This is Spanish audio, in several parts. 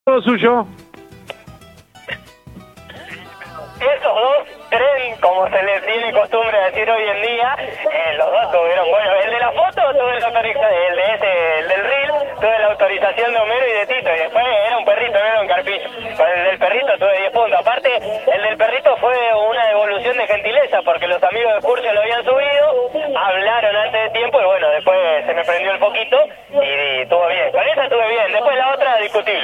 Todo suyo. Esos dos creen, como se les tiene costumbre decir hoy en día, los dos tuvieron, bueno, el de la foto tuve la autorización, el del reel, tuve la autorización de Homero y de Tito, y después era un perrito, no era un carpillo. Con el del perrito tuve 10 puntos. Aparte, el del perrito fue una devolución de gentileza, porque los amigos de Curcio lo habían subido, hablaron antes de tiempo, y bueno, después se me prendió el foquito, y estuvo bien. Con esa estuve bien, después la otra, discutible.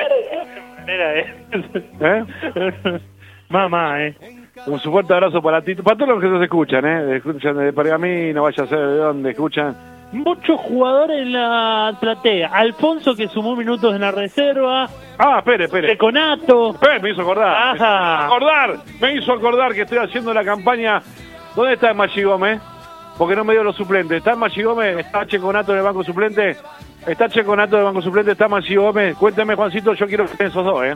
Mamá, Un fuerte abrazo para ti, para todos los que nos escuchan, escuchan de Pergamino, vaya a ser de donde escuchan. Muchos jugadores en la platea. Alfonso, que sumó minutos en la reserva. Espere. Teconato. Me hizo acordar. Me hizo acordar que estoy haciendo la campaña. ¿Dónde está Maggi Gómez? Porque no me dio los suplentes. ¿Está Maggi Gómez? ¿Está Checonato en el banco suplente? ¿Está Checonato en el banco suplente? ¿Está Maggi Gómez? Cuénteme, Juancito, yo quiero que estén esos dos,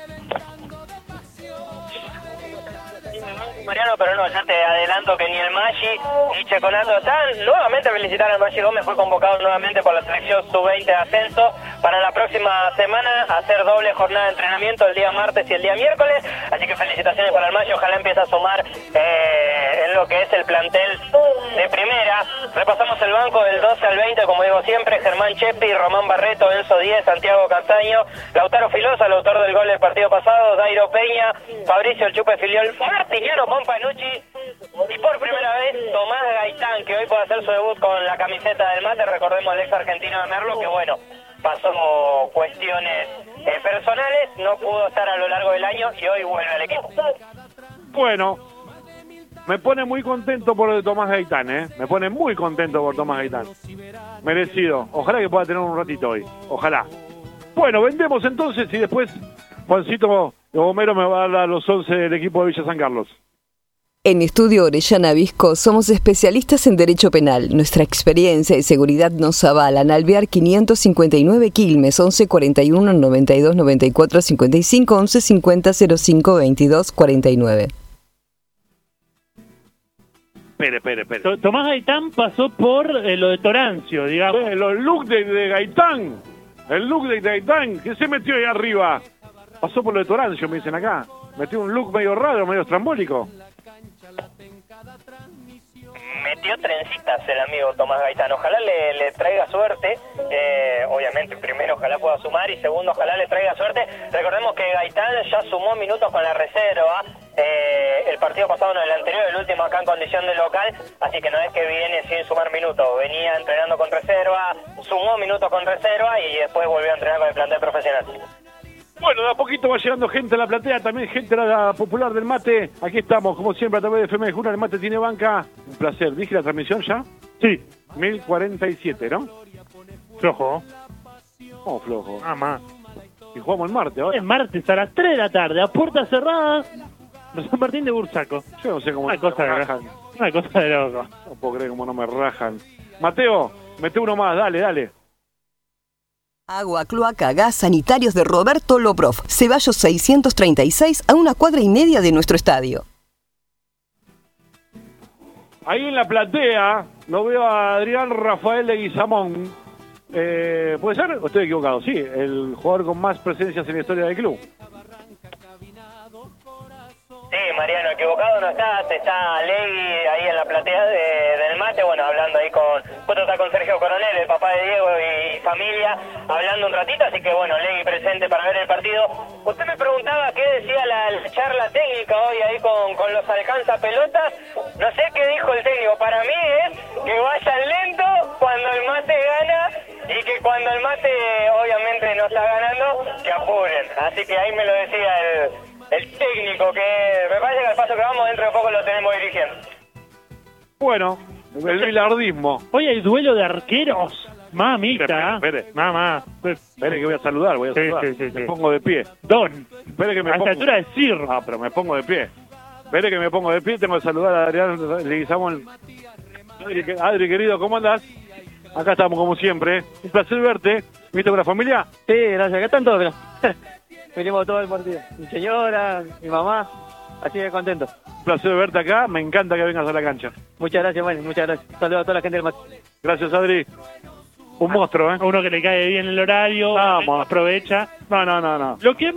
Mariano, pero no, ya te adelanto que ni el Maggi ni Checonato están. Nuevamente felicitar al Maggi Gómez, fue convocado nuevamente por la selección sub-20 de ascenso para la próxima semana hacer doble jornada de entrenamiento el día martes y el día miércoles, así que felicitaciones para el Maggi, ojalá empiece a sumar en lo que es el plantel de primera. Repasamos el banco del 12 al 20, como digo siempre: Germán Chepi, Román Barreto, Enzo Díez, Santiago Castaño, Lautaro Filosa, el autor del gol del partido pasado, Dairo Peña, Fabricio El Chupe Filiol, Martiniano Pompanucci, y por primera vez Tomás Gaitán, que hoy puede hacer su debut con la camiseta del Mate. Recordemos el ex argentino de Merlo, que bueno, pasó cuestiones personales, no pudo estar a lo largo del año y hoy vuelve al equipo. Bueno, me pone muy contento por lo de Tomás Gaitán, me pone muy contento por Tomás Gaitán. Merecido, ojalá que pueda tener un ratito hoy, ojalá. Bueno, vendemos entonces y después Juancito Homero me va a dar los 11 del equipo de Villa San Carlos. En Estudio Orellana Visco somos especialistas en Derecho Penal. Nuestra experiencia y seguridad nos avalan. Alvear 559 Quilmes, 11 41 92 94 55, 11 50 05 22 49. Espere. Tomás Gaitán pasó por lo de Torancio, digamos. Los looks de Gaitán. El look de Gaitán, que se metió ahí arriba. Pasó por lo de Torancio, me dicen acá. Metió un look medio raro, medio estrambólico. Metió trencitas el amigo Tomás Gaitán, ojalá le traiga suerte, obviamente primero ojalá pueda sumar y segundo ojalá le traiga suerte. Recordemos que Gaitán ya sumó minutos con la reserva, el partido pasado, no el anterior, el último acá en condición de local, así que no es que viene sin sumar minutos, venía entrenando con reserva, sumó minutos con reserva y después volvió a entrenar con el plantel profesional. Bueno, de a poquito va llegando gente a la platea, también gente a la popular del mate. Aquí estamos, como siempre, a través de FM de Juna, el mate tiene banca. Un placer. ¿Dije la transmisión ya? Sí. 1047, ¿no? Flojo. ¿Cómo flojo? Mamá. Y jugamos el martes ahora. Es martes a las 3 de la tarde, a puerta cerrada, San Martín de Bursaco. Yo no sé cómo Una me cosa rajan. Una cosa de loco. No puedo creer cómo no me rajan. Mateo, mete uno más, dale. Agua, cloaca, gas, sanitarios de Roberto Lobrov. Ceballos 636, a 1,5 cuadras de nuestro estadio. Ahí en la platea lo veo a Adrián Rafael Leguizamón. ¿Puede ser? ¿O estoy equivocado? Sí, el jugador con más presencias en la historia del club. Sí, Mariano, equivocado no estás, está Legui ahí en la platea del mate, bueno, hablando ahí justo está con Sergio Coronel, el papá de Diego y familia, hablando un ratito, así que bueno, Legui presente para ver el partido. Usted me preguntaba qué decía la charla técnica hoy ahí con los alcanzapelotas, no sé qué dijo el técnico, para mí es que vayan lento cuando el mate gana y que cuando el mate obviamente no está ganando, que apuren, así que ahí me lo decía el técnico, que me parece que al paso que vamos dentro de poco lo tenemos dirigiendo. Bueno, el bilardismo. Hoy hay duelo de arqueros. Mamita. Espere. Mamá. Espere que voy a saludar, Sí. Me pongo de pie. Don. Espere que me A pongo. esta altura de Cir. Pero me pongo de pie. Espere que me pongo de pie, tengo que saludar a Adrián Leguizamón. Adri, querido, ¿cómo andás? Acá estamos como siempre. Un placer verte. ¿Viste con la familia? Sí, gracias. Acá están todos. Venimos todo el partido. Mi señora, mi mamá, así de contento. Un placer verte acá. Me encanta que vengas a la cancha. Muchas gracias, Manny. Muchas gracias. Saludos a toda la gente del mate. Gracias, Adri. Un monstruo, ¿eh? Uno que le cae bien el horario. Vamos. Aprovecha. No. Lo que